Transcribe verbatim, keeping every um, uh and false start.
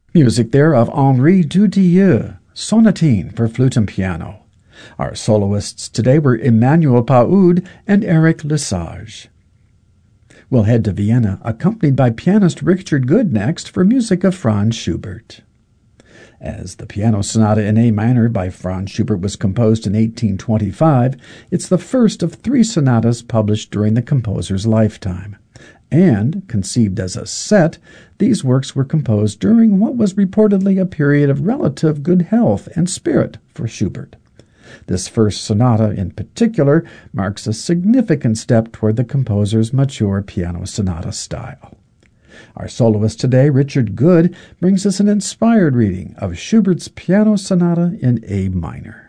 Music there of Henri Dutilleux, Sonatine for flute and piano. Our soloists today were Emmanuel Paoud and Eric Lesage. We'll head to Vienna, accompanied by pianist Richard Good next for music of Franz Schubert. As the Piano Sonata in A minor by Franz Schubert was composed in eighteen twenty-five, it's the first of three sonatas published during the composer's lifetime. And, conceived as a set, these works were composed during what was reportedly a period of relative good health and spirit for Schubert. This first sonata, in particular, marks a significant step toward the composer's mature piano sonata style. Our soloist today, Richard Good, brings us an inspired reading of Schubert's Piano Sonata in A minor.